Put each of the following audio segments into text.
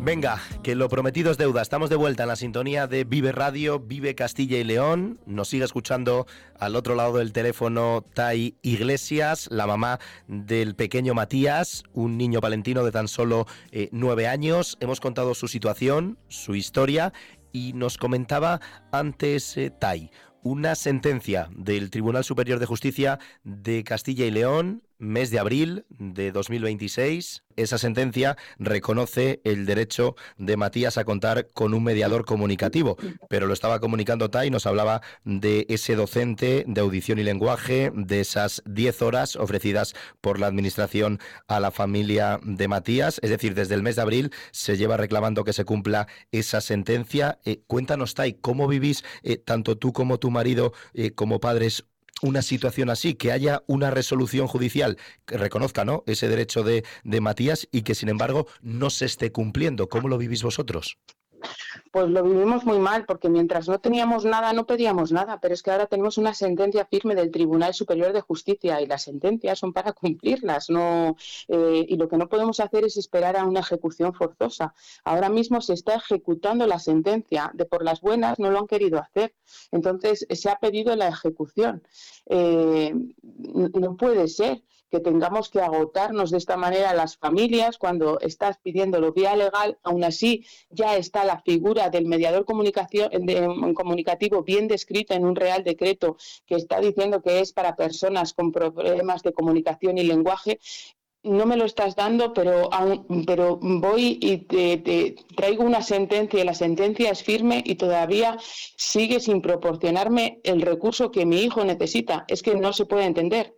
Venga, que lo prometido es deuda. Estamos de vuelta en la sintonía de Vive Radio, Vive Castilla y León. Nos sigue escuchando al otro lado del teléfono Tai Iglesias, la mamá del pequeño Matías, un niño palentino de tan solo 9 años. Hemos contado su situación, su historia, y nos comentaba antes Tai una sentencia del Tribunal Superior de Justicia de Castilla y León, mes de abril de 2026. Esa sentencia reconoce el derecho de Matías a contar con un mediador comunicativo, pero lo estaba comunicando Tai, nos hablaba de ese docente de audición y lenguaje, de esas 10 horas ofrecidas por la Administración a la familia de Matías. Es decir, desde el mes de abril se lleva reclamando que se cumpla esa sentencia. Cuéntanos, Tai, ¿cómo vivís tanto tú como tu marido como padres una situación así, que haya una resolución judicial que reconozca, ¿no?, ese derecho de Matías y que sin embargo no se esté cumpliendo? ¿Cómo lo vivís vosotros? Pues lo vivimos muy mal, porque mientras no teníamos nada, no pedíamos nada, pero es que ahora tenemos una sentencia firme del Tribunal Superior de Justicia y las sentencias son para cumplirlas, y lo que no podemos hacer es esperar a una ejecución forzosa. Ahora mismo se está ejecutando la sentencia, de por las buenas no lo han querido hacer, entonces se ha pedido la ejecución. No puede ser que tengamos que agotarnos de esta manera a las familias cuando estás pidiéndolo vía legal. Aún así ya está la figura del mediador comunicativo bien descrita en un Real Decreto que está diciendo que es para personas con problemas de comunicación y lenguaje. No me lo estás dando, pero voy y te traigo una sentencia, y la sentencia es firme y todavía sigue sin proporcionarme el recurso que mi hijo necesita. Es que no se puede entender.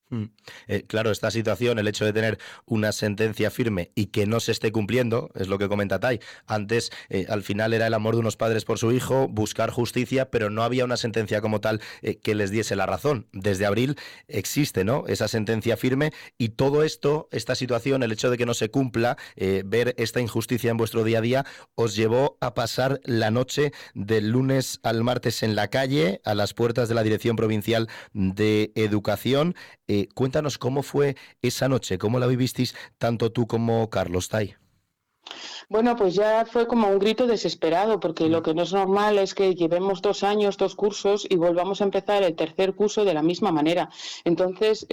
Claro, esta situación, el hecho de tener una sentencia firme y que no se esté cumpliendo, es lo que comenta Tai. Antes, al final era el amor de unos padres por su hijo, buscar justicia, pero no había una sentencia como tal que les diese la razón. Desde abril existe, ¿no?, esa sentencia firme, y todo esto, esta situación, el hecho de que no se cumpla, ver esta injusticia en vuestro día a día, os llevó a pasar la noche del lunes al martes en la calle, a las puertas de la Dirección Provincial de Educación. Cuéntanos cómo fue esa noche, cómo la vivisteis tanto tú como Carlos, Tai. Bueno, pues ya fue como un grito desesperado, porque lo que no es normal es que llevemos 2 años, 2 cursos y volvamos a empezar el tercer curso de la misma manera. Entonces,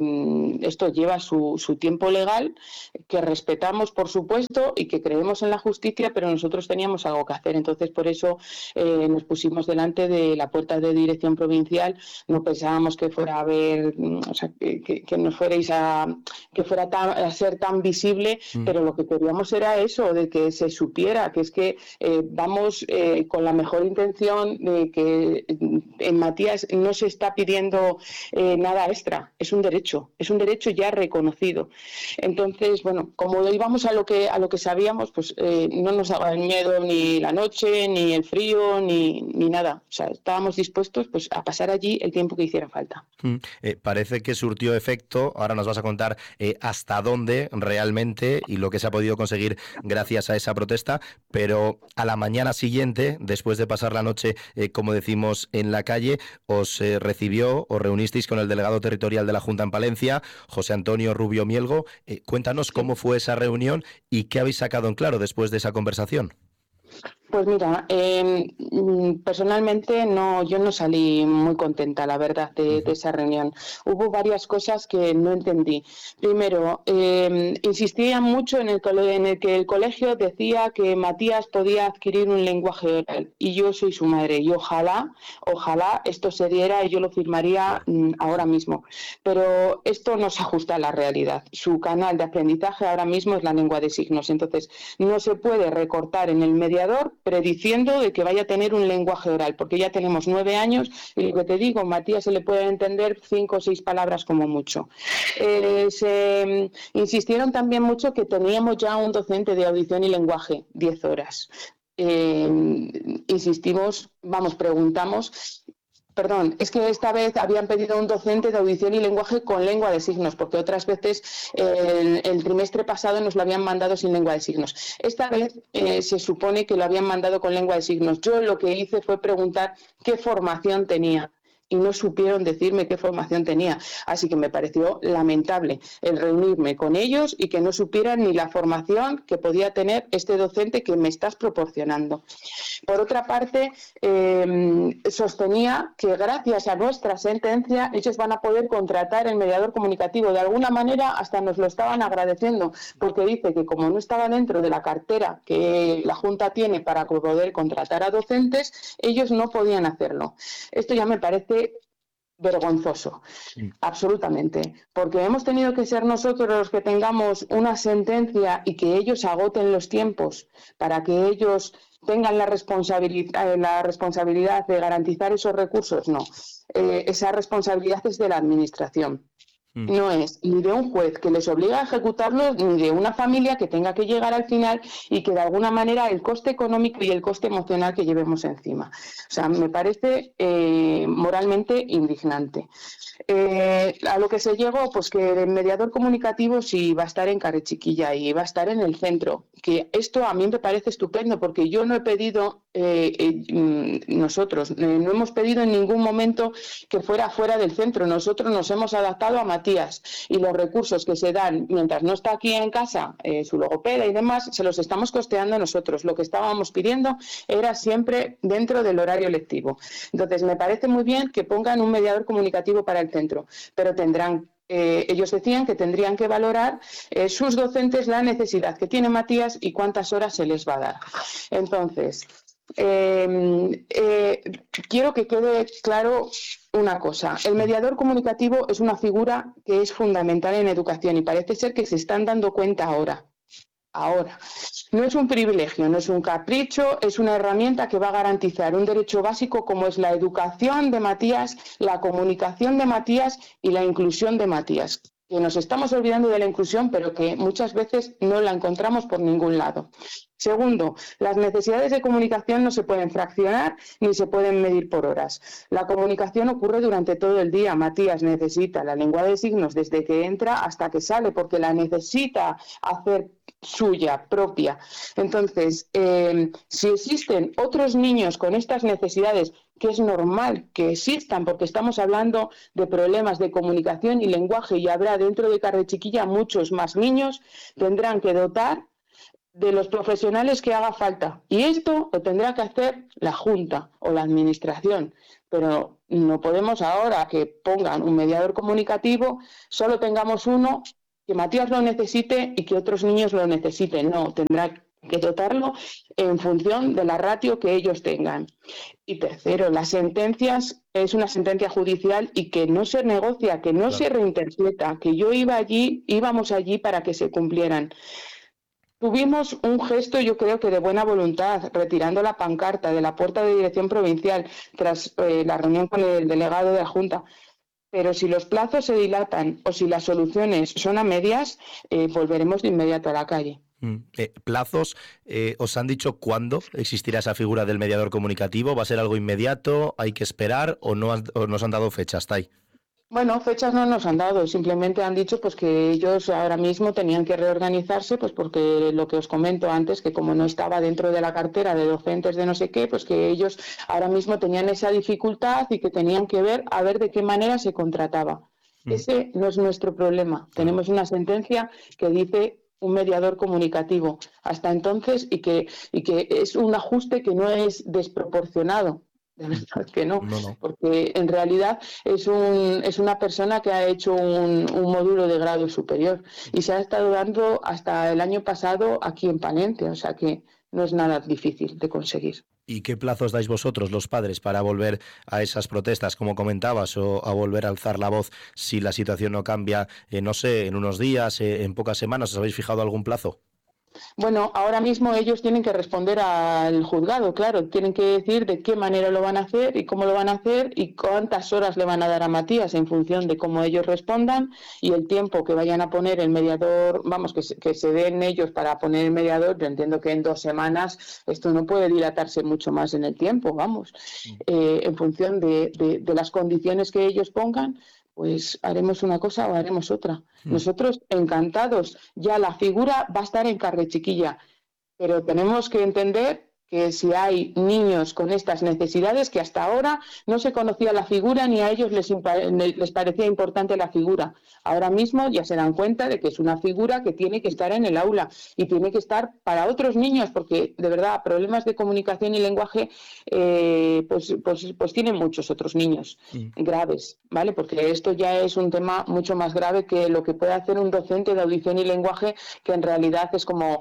esto lleva su tiempo legal, que respetamos, por supuesto, y que creemos en la justicia, pero nosotros teníamos algo que hacer. Entonces, por eso nos pusimos delante de la puerta de Dirección Provincial. No pensábamos que fuera a haber, o sea, que nos fuerais que fuera a ser tan visible, pero lo que queríamos era eso, de que se supiera que es que vamos con la mejor intención de que en Matías no se está pidiendo nada extra, es un derecho ya reconocido. Entonces, bueno, como íbamos a lo que sabíamos, pues no nos daba miedo ni la noche, ni el frío, ni nada. O sea, estábamos dispuestos pues a pasar allí el tiempo que hiciera falta. Parece que surtió efecto. Ahora nos vas a contar hasta dónde realmente y lo que se ha podido conseguir gracias a esa protesta, pero a la mañana siguiente, después de pasar la noche, como decimos, en la calle, os reunisteis con el delegado territorial de la Junta en Palencia, José Antonio Rubio Mielgo. Cuéntanos cómo fue esa reunión y qué habéis sacado en claro después de esa conversación. Pues mira, personalmente yo no salí muy contenta, la verdad, de esa reunión. Hubo varias cosas que no entendí. Primero, insistían mucho en el que el colegio decía que Matías podía adquirir un lenguaje oral, y yo soy su madre, y ojalá esto se diera y yo lo firmaría ahora mismo. Pero esto no se ajusta a la realidad. Su canal de aprendizaje ahora mismo es la lengua de signos, entonces no se puede recortar en el mediador prediciendo de que vaya a tener un lenguaje oral, porque ya tenemos 9 años y lo que te digo, Matías se le puede entender 5 o 6 palabras como mucho. Se insistieron también mucho que teníamos ya un docente de audición y lenguaje, 10 horas. Preguntamos. Perdón, es que esta vez habían pedido un docente de audición y lenguaje con lengua de signos, porque otras veces el trimestre pasado nos lo habían mandado sin lengua de signos. Esta vez se supone que lo habían mandado con lengua de signos. Yo lo que hice fue preguntar qué formación tenía. y no supieron decirme qué formación tenía. Así que me pareció lamentable el reunirme con ellos y que no supieran ni la formación que podía tener este docente que me estás proporcionando. Por otra parte, sostenía que gracias a nuestra sentencia ellos van a poder contratar el mediador comunicativo. De alguna manera hasta nos lo estaban agradeciendo, porque dice que como no estaba dentro de la cartera que la Junta tiene para poder contratar a docentes, ellos no podían hacerlo. Esto ya me parece vergonzoso, absolutamente, porque hemos tenido que ser nosotros los que tengamos una sentencia y que ellos agoten los tiempos para que ellos tengan la responsabilidad de garantizar esos recursos. No, esa responsabilidad es de la Administración. No es ni de un juez que les obliga a ejecutarlo, ni de una familia que tenga que llegar al final y que de alguna manera el coste económico y el coste emocional que llevemos encima. O sea, me parece moralmente indignante. A lo que se llegó, pues que el mediador comunicativo sí va a estar en Carrechiquilla y va a estar en el centro. Que esto a mí me parece estupendo, porque yo no he pedido, nosotros no hemos pedido en ningún momento que fuera fuera del centro. Nosotros nos hemos adaptado a Matías y los recursos que se dan mientras no está aquí en casa, su logopeda y demás, se los estamos costeando nosotros. Lo que estábamos pidiendo era siempre dentro del horario lectivo. Entonces, me parece muy bien que pongan un mediador comunicativo para el centro, pero tendrán ellos decían que tendrían que valorar sus docentes la necesidad que tiene Matías y cuántas horas se les va a dar. Entonces, quiero que quede claro una cosa. El mediador comunicativo es una figura que es fundamental en educación y parece ser que se están dando cuenta ahora. No es un privilegio, no es un capricho, es una herramienta que va a garantizar un derecho básico como es la educación de Matías, la comunicación de Matías y la inclusión de Matías. Que nos estamos olvidando de la inclusión, pero que muchas veces no la encontramos por ningún lado. Segundo, las necesidades de comunicación no se pueden fraccionar ni se pueden medir por horas. La comunicación ocurre durante todo el día. Matías necesita la lengua de signos desde que entra hasta que sale, porque la necesita hacer suya, propia. Entonces, si existen otros niños con estas necesidades, que es normal que existan, porque estamos hablando de problemas de comunicación y lenguaje y habrá dentro de Carrechiquilla muchos más niños, tendrán que dotar de los profesionales que haga falta. Y esto lo tendrá que hacer la Junta o la Administración. Pero no podemos ahora que pongan un mediador comunicativo, solo tengamos uno, que Matías lo necesite y que otros niños lo necesiten. No, tendrá que dotarlo en función de la ratio que ellos tengan. Y tercero, las sentencias es una sentencia judicial y que no se negocia, que no se reinterpreta, que íbamos allí para que se cumplieran. Tuvimos un gesto, yo creo que de buena voluntad, retirando la pancarta de la puerta de dirección provincial tras la reunión con el delegado de la Junta. Pero si los plazos se dilatan o si las soluciones son a medias, volveremos de inmediato a la calle. ¿Plazos? ¿Os han dicho cuándo existirá esa figura del mediador comunicativo? ¿Va a ser algo inmediato? ¿Hay que esperar? ¿O nos han dado fechas? ¿Está ahí? Bueno, fechas no nos han dado, simplemente han dicho pues que ellos ahora mismo tenían que reorganizarse, pues porque lo que os comento antes, que como no estaba dentro de la cartera de docentes de no sé qué, pues que ellos ahora mismo tenían esa dificultad y que tenían que ver a ver de qué manera se contrataba. Ese no es nuestro problema. Tenemos una sentencia que dice un mediador comunicativo hasta entonces y que es un ajuste que no es desproporcionado. De verdad que no, porque en realidad es una persona que ha hecho un módulo de grado superior y se ha estado dando hasta el año pasado aquí en Palencia, o sea que no es nada difícil de conseguir. ¿Y qué plazos dais vosotros, los padres, para volver a esas protestas, como comentabas, o a volver a alzar la voz si la situación no cambia, no sé, en unos días, en pocas semanas? ¿Os habéis fijado algún plazo? Bueno, ahora mismo ellos tienen que responder al juzgado, claro, tienen que decir de qué manera lo van a hacer y cómo lo van a hacer y cuántas horas le van a dar a Matías en función de cómo ellos respondan y el tiempo que vayan a poner el mediador, vamos, que se den ellos para poner el mediador. Yo entiendo que en 2 semanas esto no puede dilatarse mucho más en el tiempo, vamos, en función de las condiciones que ellos pongan. Pues haremos una cosa o haremos otra. Nosotros encantados, ya la figura va a estar en Carrechiquilla, pero tenemos que entender que si hay niños con estas necesidades, que hasta ahora no se conocía la figura ni a ellos les parecía importante la figura. Ahora mismo ya se dan cuenta de que es una figura que tiene que estar en el aula y tiene que estar para otros niños, porque de verdad problemas de comunicación y lenguaje pues tienen muchos otros niños graves, ¿vale? Porque esto ya es un tema mucho más grave que lo que puede hacer un docente de audición y lenguaje, que en realidad es como,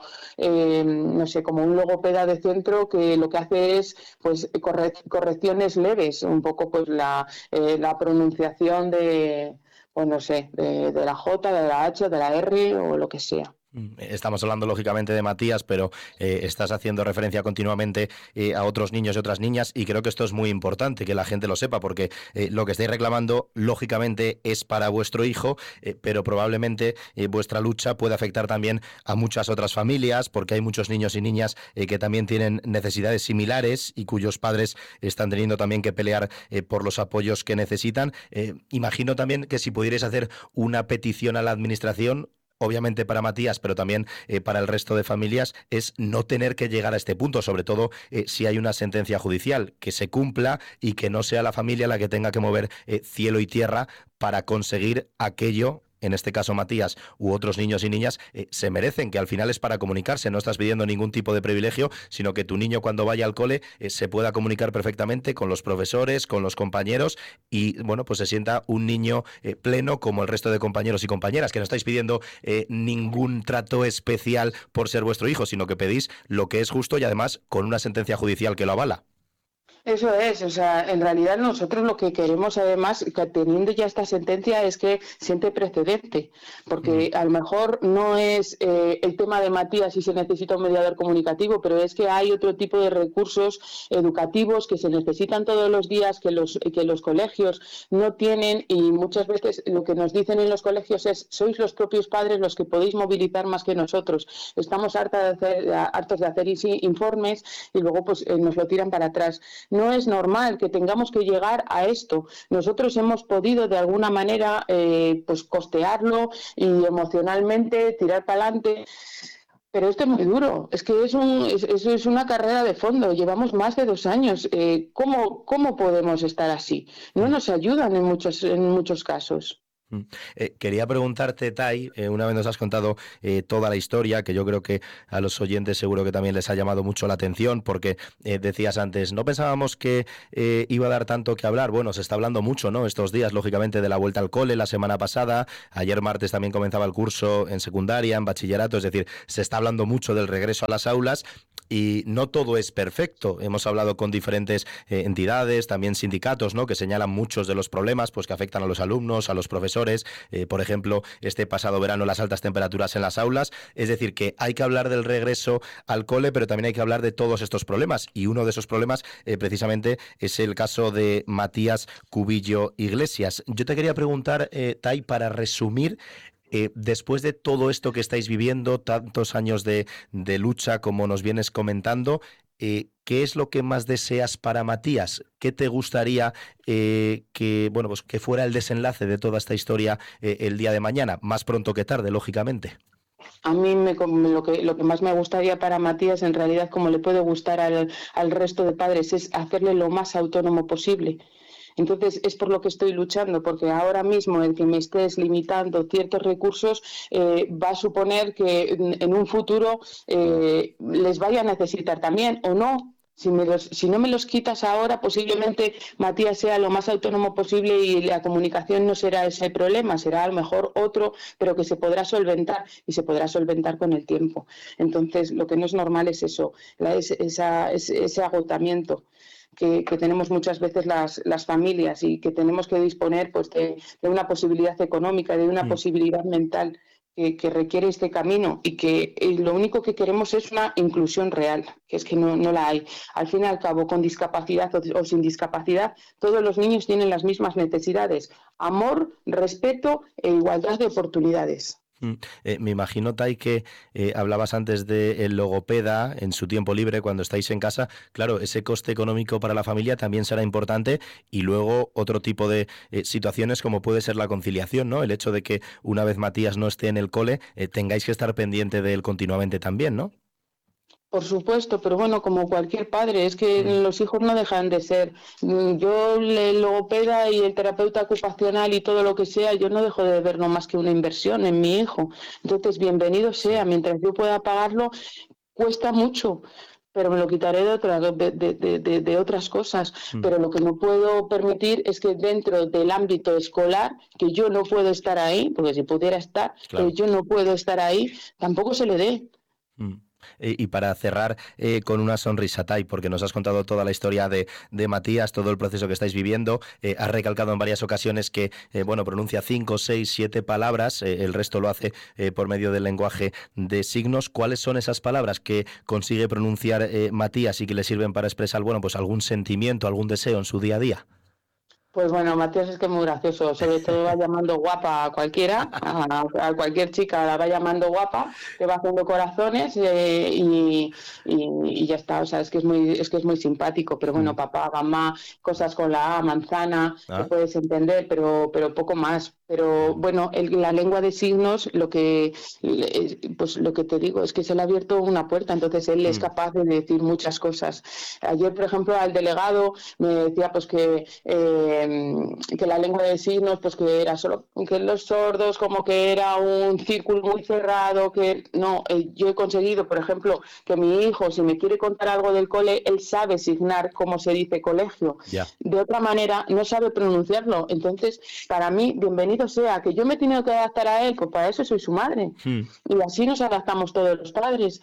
no sé, como un logopeda de centro que lo que hace es pues correcciones leves, un poco pues la pronunciación de, pues no sé, de la J, de la H, de la R o lo que sea. Estamos hablando lógicamente de Matías, pero estás haciendo referencia continuamente a otros niños y otras niñas, y creo que esto es muy importante que la gente lo sepa, porque lo que estáis reclamando lógicamente es para vuestro hijo, pero probablemente vuestra lucha puede afectar también a muchas otras familias, porque hay muchos niños y niñas que también tienen necesidades similares y cuyos padres están teniendo también que pelear por los apoyos que necesitan. Imagino también que si pudierais hacer una petición a la administración, obviamente para Matías, pero también para el resto de familias, es no tener que llegar a este punto, sobre todo si hay una sentencia judicial, que se cumpla y que no sea la familia la que tenga que mover cielo y tierra para conseguir aquello. En este caso Matías u otros niños y niñas se merecen, que al final es para comunicarse, no estás pidiendo ningún tipo de privilegio, sino que tu niño cuando vaya al cole se pueda comunicar perfectamente con los profesores, con los compañeros, y bueno, pues se sienta un niño pleno como el resto de compañeros y compañeras, que no estáis pidiendo ningún trato especial por ser vuestro hijo, sino que pedís lo que es justo y además con una sentencia judicial que lo avala. Eso es, o sea, en realidad nosotros lo que queremos además, que teniendo ya esta sentencia, es que siente precedente, porque a lo mejor no es el tema de Matías si se necesita un mediador comunicativo, pero es que hay otro tipo de recursos educativos que se necesitan todos los días, que los colegios no tienen, y muchas veces lo que nos dicen en los colegios es: sois los propios padres los que podéis movilizar más que nosotros, estamos hartos de hacer informes y luego pues nos lo tiran para atrás. No es normal que tengamos que llegar a esto. Nosotros hemos podido de alguna manera pues costearlo y emocionalmente tirar para adelante. Pero esto es muy duro, es que eso es una carrera de fondo, llevamos más de 2 años. ¿Cómo podemos estar así? No nos ayudan en muchos casos. Quería preguntarte, Tai, una vez nos has contado toda la historia, que yo creo que a los oyentes seguro que también les ha llamado mucho la atención, porque decías antes, no pensábamos que iba a dar tanto que hablar. Bueno, se está hablando mucho, ¿no?, estos días, lógicamente, de la vuelta al cole. La semana pasada, ayer martes también comenzaba el curso en secundaria, en bachillerato, es decir, se está hablando mucho del regreso a las aulas. Y no todo es perfecto. Hemos hablado con diferentes entidades, también sindicatos, ¿no?, que señalan muchos de los problemas pues que afectan a los alumnos, a los profesores. Por ejemplo, este pasado verano, las altas temperaturas en las aulas. Es decir, que hay que hablar del regreso al cole, pero también hay que hablar de todos estos problemas. Y uno de esos problemas, precisamente, es el caso de Matías Cubillo Iglesias. Yo te quería preguntar, Tai, para resumir, después de todo esto que estáis viviendo, tantos años de lucha como nos vienes comentando, ¿qué es lo que más deseas para Matías? ¿Qué te gustaría pues que fuera el desenlace de toda esta historia el día de mañana? Más pronto que tarde, lógicamente. A mí lo que más me gustaría para Matías, en realidad, como le puede gustar al resto de padres, es hacerle lo más autónomo posible. Entonces, es por lo que estoy luchando, porque ahora mismo el que me estés limitando ciertos recursos va a suponer que en un futuro les vaya a necesitar también, o no. Si no me los quitas ahora, posiblemente Matías sea lo más autónomo posible y la comunicación no será ese problema, será a lo mejor otro, pero que se podrá solventar, y se podrá solventar con el tiempo. Entonces, lo que no es normal es eso, ese agotamiento que tenemos muchas veces las familias, y que tenemos que disponer pues de una posibilidad económica, de una posibilidad mental que requiere este camino, y que lo único que queremos es una inclusión real, que es que no la hay. Al fin y al cabo, con discapacidad o sin discapacidad, todos los niños tienen las mismas necesidades: amor, respeto e igualdad de oportunidades. Me imagino, Tai, que hablabas antes del logopeda en su tiempo libre cuando estáis en casa. Claro, ese coste económico para la familia también será importante, y luego otro tipo de situaciones como puede ser la conciliación, ¿no? El hecho de que una vez Matías no esté en el cole, tengáis que estar pendiente de él continuamente también, ¿no? Por supuesto, pero bueno, como cualquier padre, es que los hijos no dejan de ser. Yo, el logopeda y el terapeuta ocupacional y todo lo que sea, yo no dejo de ver no más que una inversión en mi hijo. Entonces, bienvenido sea, mientras yo pueda pagarlo, cuesta mucho, pero me lo quitaré de otras cosas. Pero lo que no puedo permitir es que dentro del ámbito escolar, que yo no puedo estar ahí, porque si pudiera estar, Claro. pero yo no puedo estar ahí, tampoco se le dé. Y para cerrar con una sonrisa, Tai, porque nos has contado toda la historia de Matías, todo el proceso que estáis viviendo, has recalcado en varias ocasiones que, bueno, pronuncia 5, 6, 7 palabras, el resto lo hace por medio del lenguaje de signos. ¿Cuáles son esas palabras que consigue pronunciar Matías y que le sirven para expresar, bueno, pues algún sentimiento, algún deseo en su día a día? Pues bueno, Matías es que es muy gracioso, sobre todo va llamando guapa a cualquiera, a cualquier chica la va llamando guapa, te va haciendo corazones y ya está, o sea, es que es muy simpático, pero bueno, papá, mamá, cosas con la A, manzana, que ¿Ah? puedes entender, pero poco más. Pero bueno, la lengua de signos, pues lo que te digo es que se le ha abierto una puerta, entonces él es capaz de decir muchas cosas. Ayer, por ejemplo, al delegado me decía pues que la lengua de signos pues que era solo que los sordos como que era un círculo muy cerrado, que no, yo he conseguido, por ejemplo, que mi hijo, si me quiere contar algo del cole, él sabe signar cómo se dice colegio. Ya. De otra manera no sabe pronunciarlo. Entonces, para mí, bienvenido sea. Que yo me he tenido que adaptar a él, pues para eso soy su madre. Y así nos adaptamos todos los padres.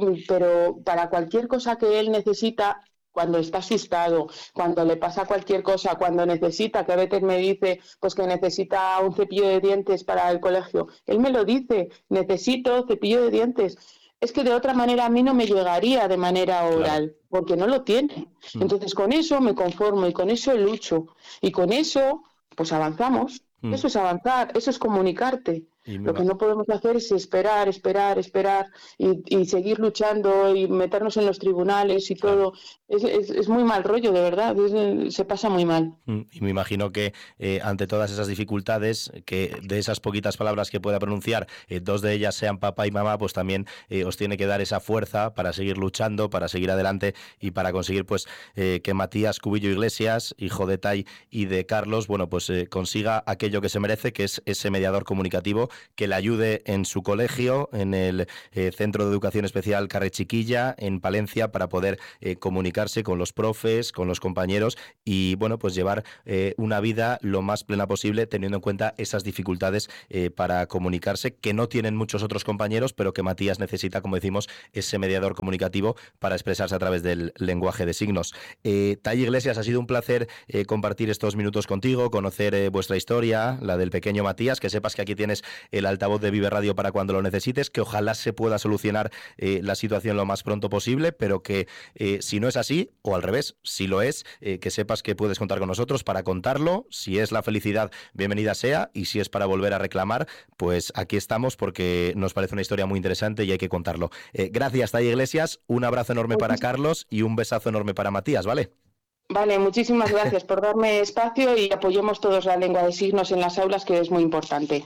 Pero para cualquier cosa que él necesita, cuando está asustado, cuando le pasa cualquier cosa, cuando necesita, que a veces me dice pues que necesita un cepillo de dientes para el colegio, él me lo dice, necesito cepillo de dientes. Es que de otra manera a mí no me llegaría de manera Claro. oral, porque no lo tiene. Entonces con eso me conformo y con eso lucho. Y con eso pues avanzamos. Eso es avanzar, eso es comunicarte. Y Lo que no podemos hacer es esperar, esperar, esperar y seguir luchando y meternos en los tribunales y claro. todo. Es muy mal rollo, de verdad. Se pasa muy mal. Y me imagino que ante todas esas dificultades, que de esas poquitas palabras que pueda pronunciar, dos de ellas sean papá y mamá, pues también os tiene que dar esa fuerza para seguir luchando, para seguir adelante y para conseguir pues que Matías Cubillo Iglesias, hijo de Tai y de Carlos, bueno, pues consiga aquello que se merece, que es ese mediador comunicativo que le ayude en su colegio, en el Centro de Educación Especial Carrer Chiquilla, en Palencia, para poder comunicarse con los profes, con los compañeros y, bueno, pues llevar una vida lo más plena posible, teniendo en cuenta esas dificultades para comunicarse, que no tienen muchos otros compañeros, pero que Matías necesita, como decimos, ese mediador comunicativo para expresarse a través del lenguaje de signos. Tai Iglesias, ha sido un placer compartir estos minutos contigo, conocer vuestra historia, la del pequeño Matías, que sepas que aquí tienes el altavoz de Vive Radio para cuando lo necesites, que ojalá se pueda solucionar la situación lo más pronto posible, pero que si no es así, o al revés, si lo es, que sepas que puedes contar con nosotros para contarlo. Si es la felicidad, bienvenida sea, y si es para volver a reclamar, pues aquí estamos, porque nos parece una historia muy interesante y hay que contarlo. Gracias, Tai Iglesias, un abrazo enorme para Carlos y un besazo enorme para Matías, ¿vale? Vale, muchísimas gracias por darme espacio y apoyemos todos la lengua de signos en las aulas, que es muy importante.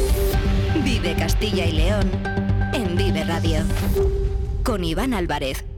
Vive Castilla y León en Vive Radio con Iván Álvarez.